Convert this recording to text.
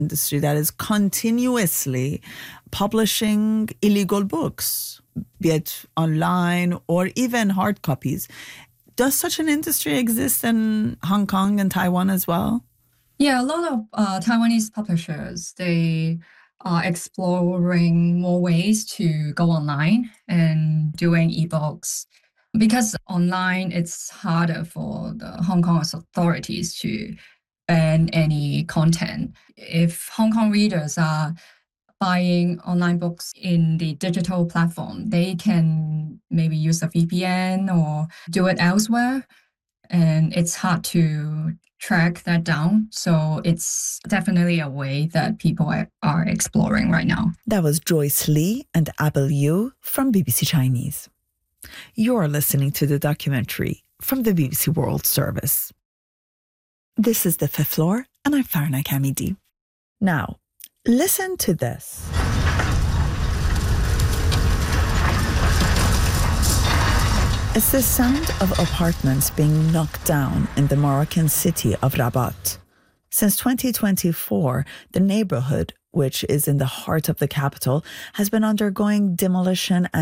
industry that is continuously publishing illegal books, be it online or even hard copies. Does such an industry exist in Hong Kong and Taiwan as well? Yeah, a lot of Taiwanese publishers, they are exploring more ways to go online and doing ebooks because online it's harder for the Hong Kong authorities to ban any content. If Hong Kong readers are buying online books in the digital platform, they can maybe use a VPN or do it elsewhere. And it's hard to track that down. So it's definitely a way that people are exploring right now. That was Joyce Lee and Abel Yu from BBC Chinese. You're listening to the documentary from the BBC World Service. This is The Fifth Floor, and I'm Farna Kamidi. Now, listen to this. It's the sound of apartments being knocked down in the Moroccan city of Rabat. Since 2024, the neighborhood, which is in the heart of the capital, has been undergoing demolition and